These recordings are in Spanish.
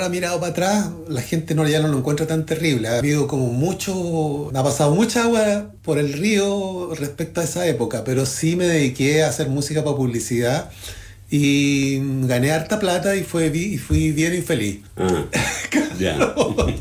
Ahora mirado para atrás, la gente ya no lo encuentra tan terrible. Ha habido como mucho, ha pasado mucha agua por el río respecto a esa época, pero sí me dediqué a hacer música para publicidad y gané harta plata y fui bien infeliz. Ah, ya.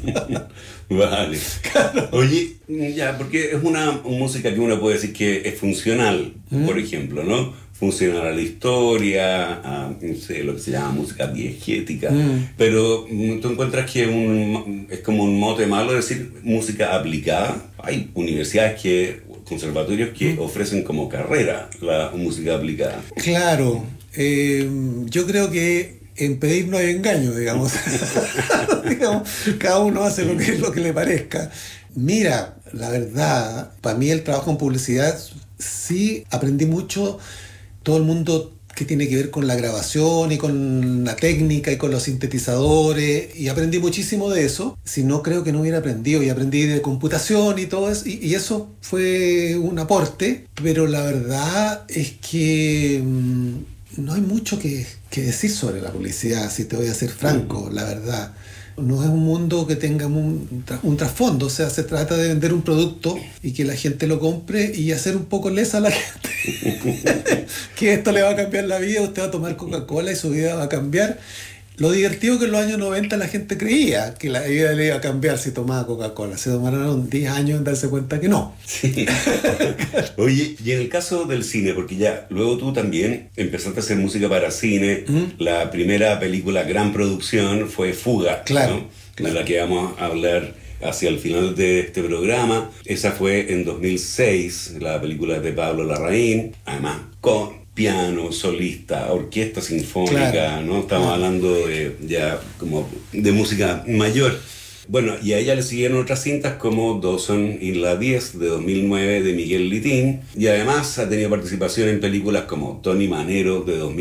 Vale. Oye, ya, porque es una música que uno puede decir que es funcional, por ejemplo, ¿no? Funcional a la historia, a, no sé, lo que se llama música diegética. Pero tú encuentras que es como un mote malo decir música aplicada. Hay universidades conservatorios que ofrecen como carrera la música aplicada. Claro, yo creo que en pedir no hay engaño, digamos. Digamos, cada uno hace lo que le parezca. Mira, la verdad, para mí el trabajo en publicidad sí aprendí mucho. Todo el mundo que tiene que ver con la grabación y con la técnica y con los sintetizadores, y aprendí muchísimo de eso. Si no, creo que no hubiera aprendido, y aprendí de computación y todo eso, y eso fue un aporte, pero la verdad es que no hay mucho que decir sobre la publicidad, si te voy a ser franco, la verdad. No es un mundo que tenga un trasfondo, o sea, se trata de vender un producto y que la gente lo compre y hacer un poco lesa a la gente. Que esto le va a cambiar la vida, usted va a tomar Coca-Cola y su vida va a cambiar. Lo divertido que en los años 90 la gente creía que la vida le iba a cambiar si tomaba Coca-Cola. Se tomaron 10 años en darse cuenta que no. Sí. Oye, y en el caso del cine, porque ya luego tú también empezaste a hacer música para cine. La primera película gran producción fue Fuga, Claro, ¿no? claro. De la que vamos a hablar hacia el final de este programa. Esa fue en 2006, la película de Pablo Larraín, además con piano, solista, orquesta sinfónica, Claro, ¿no? Estamos claro. hablando de ya como de música mayor. Bueno, y a ella le siguieron otras cintas como Dawson y la 10 de 2009 de Miguel Litín, y además ha tenido participación en películas como Tony Manero de 2000